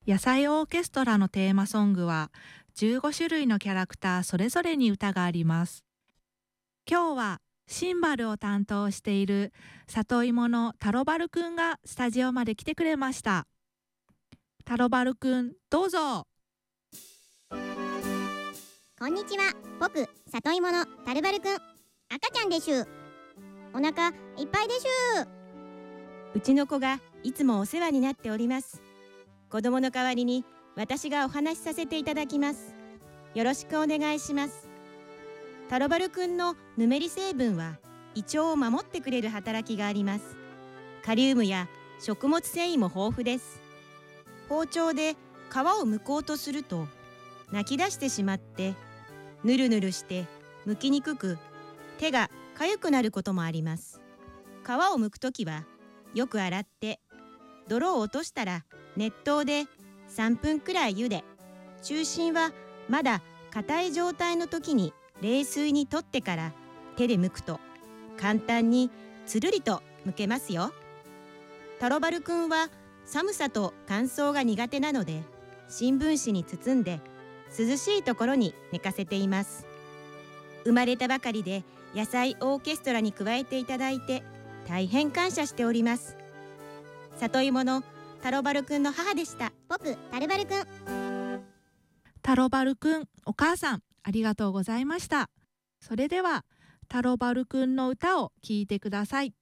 野菜オーケストラのテーマソングは15種類のキャラクターそれぞれに歌があります。今日はシンバルを担当している里芋のタロバルくんがスタジオまで来てくれました。タロバルくん、どうぞ。 こんにちは。僕、里芋のタルバルくん。赤ちゃんでしゅ。お腹いっぱいでしゅ。 うちの子がいつもお世話になっております。子供の代わりに私がお話しさせていただきます。よろしくお願いします。タロバルくんのヌメリ成分は胃腸を守ってくれる働きがあります。カリウムや食物繊維も豊富です。包丁で皮を剥こうとすると泣き出してしまってぬるぬるして剥きにくく手がかゆくなることもあります。皮を剥くときはよく洗って泥を落としたら熱湯で3分くらい茹で、中心はまだ硬い状態の時に冷水に取ってから手で剥くと簡単につるりと剥けますよ。タロバルくんは寒さと乾燥が苦手なので新聞紙に包んで涼しいところに寝かせています。生まれたばかりで野菜オーケストラに加えていただいて大変感謝しております。里芋のタロバルくんの母でした。 僕、タルバルくん。 タロバルくん、お母さん、ありがとうございました。それではタロバルくんの歌を聴いてください。